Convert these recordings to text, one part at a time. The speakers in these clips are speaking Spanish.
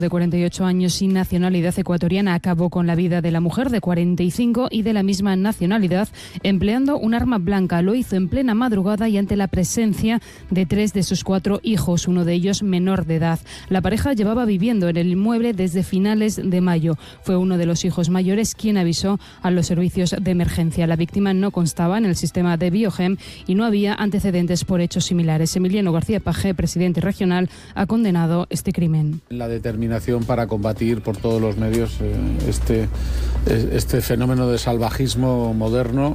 De 48 años sin nacionalidad ecuatoriana acabó con la vida de la mujer de 45 y de la misma nacionalidad empleando un arma blanca. Lo hizo en plena madrugada y ante la presencia de 3 de sus 4 hijos, uno de ellos menor de edad. La pareja llevaba viviendo en el inmueble desde finales de mayo. Fue uno de los hijos mayores quien avisó a los servicios de emergencia. La víctima no constaba en el sistema de Biogem y no había antecedentes por hechos similares. Emiliano García Page, presidente regional, ha condenado este crimen. La determinación para combatir por todos los medios este fenómeno de salvajismo moderno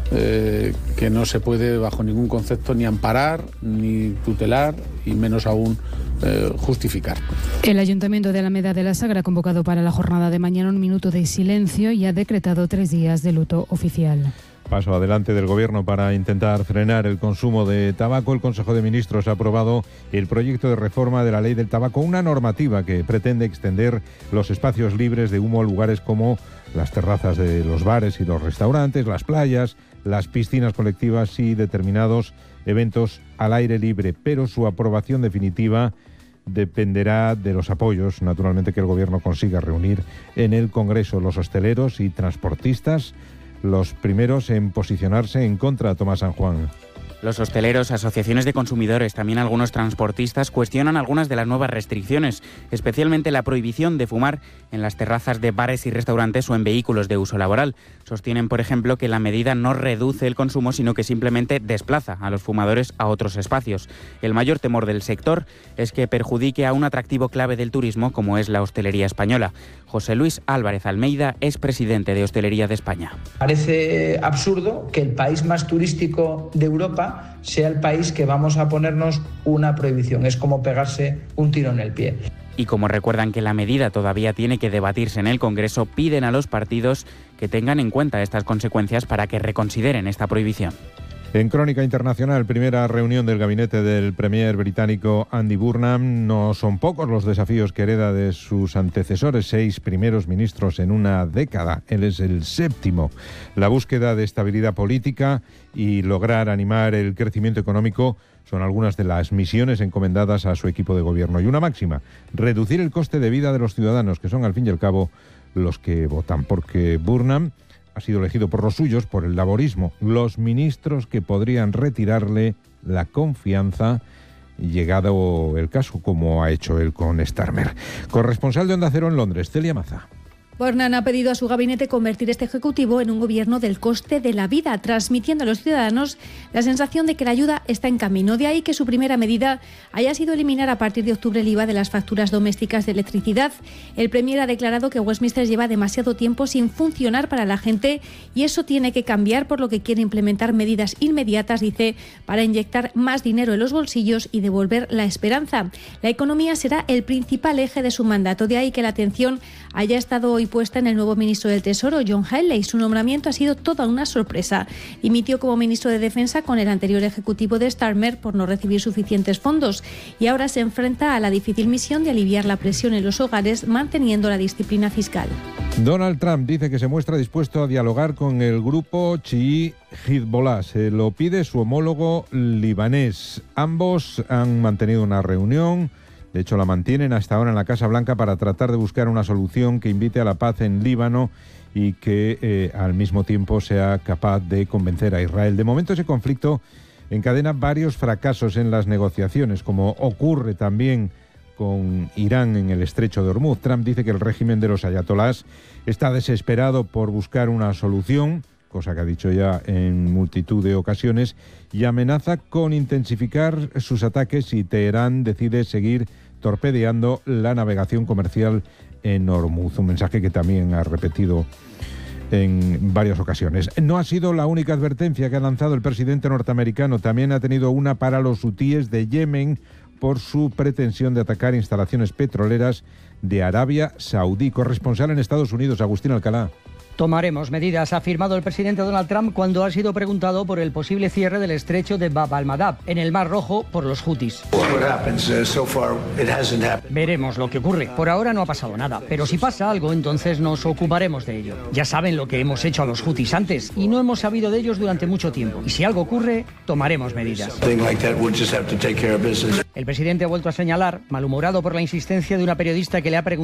que no se puede bajo ningún concepto ni amparar, ni tutelar y menos aún justificar. El Ayuntamiento de Alameda de la Sagra ha convocado para la jornada de mañana un minuto de silencio y ha decretado 3 días de luto oficial. Paso adelante del Gobierno para intentar frenar el consumo de tabaco. El Consejo de Ministros ha aprobado el proyecto de reforma de la Ley del Tabaco, una normativa que pretende extender los espacios libres de humo a lugares como las terrazas de los bares y los restaurantes, las playas, las piscinas colectivas y determinados eventos al aire libre. Pero su aprobación definitiva dependerá de los apoyos, naturalmente, que el Gobierno consiga reunir en el Congreso. Los hosteleros y transportistas, los primeros en posicionarse en contra. Tomás San Juan. Los hosteleros, asociaciones de consumidores, también algunos transportistas cuestionan algunas de las nuevas restricciones, especialmente la prohibición de fumar en las terrazas de bares y restaurantes o en vehículos de uso laboral. Sostienen, por ejemplo, que la medida no reduce el consumo, sino que simplemente desplaza a los fumadores a otros espacios. El mayor temor del sector es que perjudique a un atractivo clave del turismo como es la hostelería española. José Luis Álvarez Almeida es presidente de Hostelería de España. Parece absurdo que el país más turístico de Europa sea el país que vamos a ponernos una prohibición. Es como pegarse un tiro en el pie. Y como recuerdan que la medida todavía tiene que debatirse en el Congreso, piden a los partidos que tengan en cuenta estas consecuencias para que reconsideren esta prohibición. En Crónica Internacional, primera reunión del gabinete del premier británico Andy Burnham. No son pocos los desafíos que hereda de sus antecesores, 6 primeros ministros en una década. Él es el 7º. La búsqueda de estabilidad política y lograr animar el crecimiento económico son algunas de las misiones encomendadas a su equipo de gobierno. Y una máxima: reducir el coste de vida de los ciudadanos, que son al fin y al cabo los que votan, porque Burnham ha sido elegido por los suyos, por el laborismo, los ministros que podrían retirarle la confianza, llegado el caso, como ha hecho él con Starmer. Corresponsal de Onda Cero en Londres, Celia Maza. Burnham ha pedido a su gabinete convertir este ejecutivo en un gobierno del coste de la vida, transmitiendo a los ciudadanos la sensación de que la ayuda está en camino. De ahí que su primera medida haya sido eliminar a partir de octubre el IVA de las facturas domésticas de electricidad. El premier ha declarado que Westminster lleva demasiado tiempo sin funcionar para la gente y eso tiene que cambiar, por lo que quiere implementar medidas inmediatas, dice, para inyectar más dinero en los bolsillos y devolver la esperanza. La economía será el principal eje de su mandato, de ahí que la atención haya estado hoy puesta en el nuevo ministro del Tesoro, John Healey. Su nombramiento ha sido toda una sorpresa. Dimitió como ministro de Defensa con el anterior ejecutivo de Starmer por no recibir suficientes fondos y ahora se enfrenta a la difícil misión de aliviar la presión en los hogares manteniendo la disciplina fiscal. Donald Trump dice que se muestra dispuesto a dialogar con el grupo chií Hezbollah. Se lo pide su homólogo libanés. Ambos han mantenido una reunión. De hecho, la mantienen hasta ahora en la Casa Blanca para tratar de buscar una solución que invite a la paz en Líbano y que al mismo tiempo sea capaz de convencer a Israel. De momento, ese conflicto encadena varios fracasos en las negociaciones, como ocurre también con Irán en el estrecho de Hormuz. Trump dice que el régimen de los ayatolás está desesperado por buscar una solución, cosa que ha dicho ya en multitud de ocasiones, y amenaza con intensificar sus ataques si Teherán decide seguir torpedeando la navegación comercial en Hormuz, un mensaje que también ha repetido en varias ocasiones. No ha sido la única advertencia que ha lanzado el presidente norteamericano, también ha tenido una para los hutíes de Yemen por su pretensión de atacar instalaciones petroleras de Arabia Saudí. Corresponsal en Estados Unidos, Agustín Alcalá. Tomaremos medidas, ha afirmado el presidente Donald Trump cuando ha sido preguntado por el posible cierre del estrecho de Bab al-Mandab, en el Mar Rojo, por los hutis. Veremos lo que ocurre. Por ahora no ha pasado nada, pero si pasa algo, entonces nos ocuparemos de ello. Ya saben lo que hemos hecho a los hutis antes y no hemos sabido de ellos durante mucho tiempo. Y si algo ocurre, tomaremos medidas. El presidente ha vuelto a señalar, malhumorado por la insistencia de una periodista que le ha preguntado